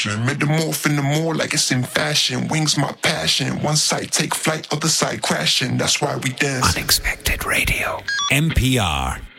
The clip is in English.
passion. Metamorph in the more like it's in fashion. Wings my passion. One side take flight, other side crashing. That's why we dance. Unexpected Radio. NPR.